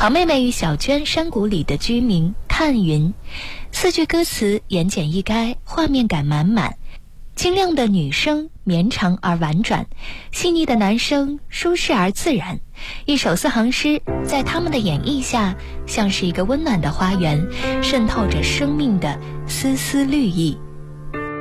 好妹妹小娟山谷里的居民看云，4句歌词言简意赅，画面感满满。清亮的女声绵长而婉转，细腻的男声舒适而自然。一首4行诗在他们的演绎下，像是一个温暖的花园，渗透着生命的丝丝绿意。